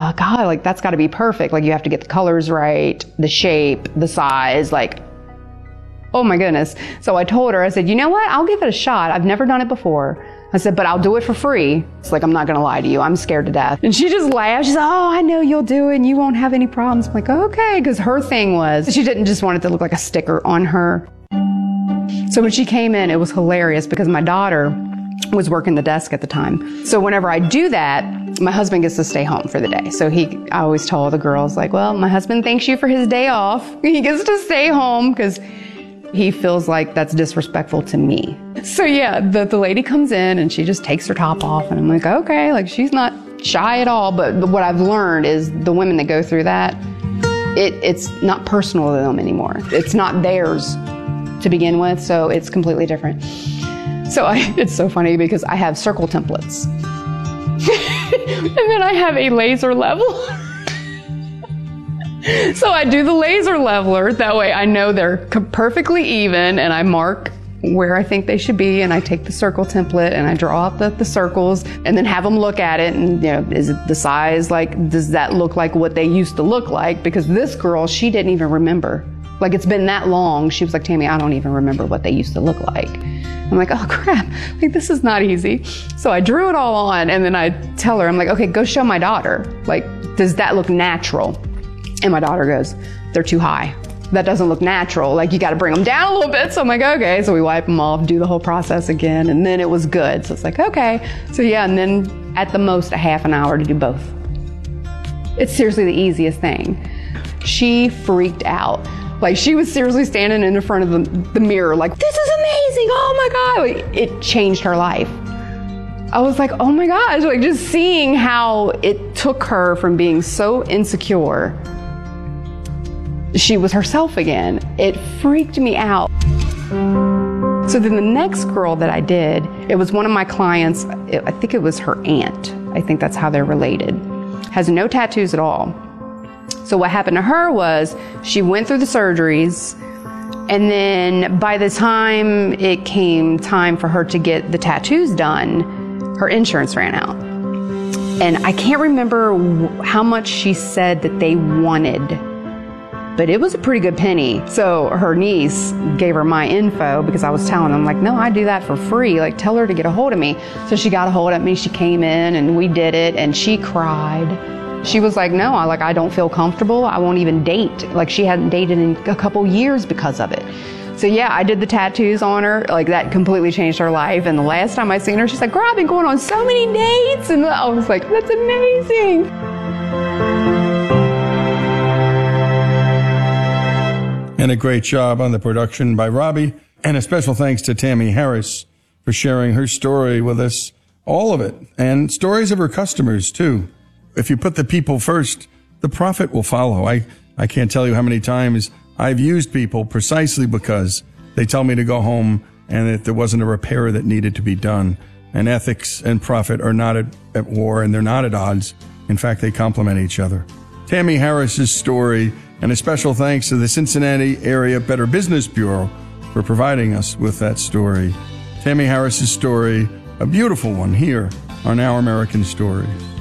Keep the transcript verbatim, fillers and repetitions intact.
oh God, like that's got to be perfect. Like you have to get the colors right, the shape, the size, like, oh my goodness. So I told her, I said, you know what? I'll give it a shot. I've never done it before. I said, but I'll do it for free. It's like, I'm not gonna lie to you. I'm scared to death. And she just laughed. She said, oh, I know you'll do it and you won't have any problems. I'm like, okay, because her thing was, she didn't just want it to look like a sticker on her. So when she came in, it was hilarious because my daughter was working the desk at the time. So whenever I do that, my husband gets to stay home for the day. So he, I always told the girls like, well, my husband thanks you for his day off. He gets to stay home because he feels like that's disrespectful to me. So yeah, the, the lady comes in and she just takes her top off and I'm like, okay, like she's not shy at all. But what I've learned is the women that go through that, it, it's not personal to them anymore. It's not theirs to begin with, so it's completely different. So I, it's so funny because I have circle templates. And then I have a laser level. So I do the laser leveler, that way I know they're perfectly even and I mark where I think they should be and I take the circle template and I draw out the, the circles and then have them look at it and, you know, is it the size, like, does that look like what they used to look like? Because this girl, she didn't even remember. Like, it's been that long. She was like, Tammy, I don't even remember what they used to look like. I'm like, oh crap, like this is not easy. So I drew it all on and then I tell her, I'm like, okay, go show my daughter. Like, does that look natural? And my daughter goes, they're too high. That doesn't look natural. Like, you got to bring them down a little bit. So I'm like, okay. So we wipe them off, do the whole process again. And then it was good. So it's like, okay. So yeah, and then at the most a half an hour to do both. It's seriously the easiest thing. She freaked out. Like, she was seriously standing in front of the, the mirror like, this is amazing. Oh my God. Like, it changed her life. I was like, oh my gosh, like just seeing how it took her from being so insecure, she was herself again. It freaked me out. So then the next girl that I did, it was one of my clients, I think it was her aunt. I think that's how they're related. Has no tattoos at all. So what happened to her was she went through the surgeries and then by the time it came time for her to get the tattoos done, her insurance ran out. And I can't remember how much she said that they wanted, but it was a pretty good penny. So her niece gave her my info because I was telling them like, no, I do that for free. Like, tell her to get a hold of me. So she got a hold of me. She came in and we did it and she cried. She was like, no, I like, I don't feel comfortable. I won't even date. Like, she hadn't dated in a couple years because of it. So yeah, I did the tattoos on her. Like, that completely changed her life. And the last time I seen her, she's like, girl, I've been going on so many dates. And I was like, that's amazing. And a great job on the production by Robbie. And a special thanks to Tammy Harris for sharing her story with us, all of it, and stories of her customers too. If you put the people first, the profit will follow. I, I can't tell you how many times I've used people precisely because they tell me to go home and that there wasn't a repair that needed to be done. And ethics and profit are not at, at war and they're not at odds. In fact, they complement each other. Tammy Harris's story, and a special thanks to the Cincinnati Area Better Business Bureau for providing us with that story. Tammy Harris's story, a beautiful one here on Our American Stories.